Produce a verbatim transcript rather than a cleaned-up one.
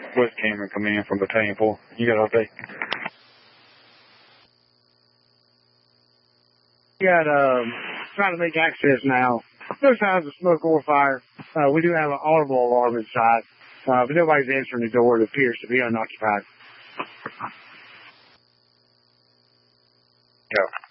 West Cameron coming in from Battalion four. You got an update? We got, um, trying to make access now. No signs of smoke or fire. Uh, we do have an audible alarm inside, uh, but nobody's answering the door. It appears to be unoccupied. Yeah.